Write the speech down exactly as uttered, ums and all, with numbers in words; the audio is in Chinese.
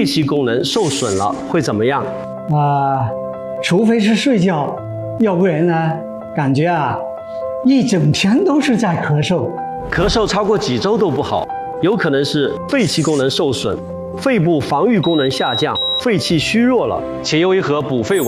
肺气功能受损了会怎么样？ 啊、除非是睡觉，要不然呢，感觉啊，一整天都是在咳嗽。 咳嗽超过几周都不好，有可能是肺气功能受损，肺部防御功能下降，肺气虚弱了，且有一盒补肺丸。